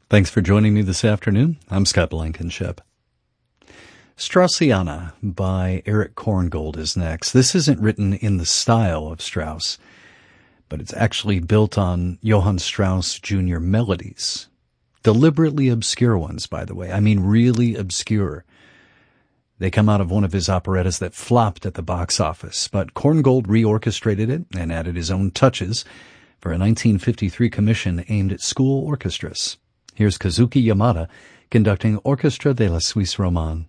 Thanks for joining me this afternoon. I'm Scott Blankenship. Straussiana by Erich Korngold is next. This isn't written in the style of Strauss, but it's actually built on Johann Strauss Jr. melodies. Deliberately obscure ones, by the way. I mean really obscure. They come out of one of his operettas that flopped at the box office, but Korngold reorchestrated it and added his own touches for a 1953 commission aimed at school orchestras. Here's Kazuki Yamada conducting Orchestra de la Suisse Romande.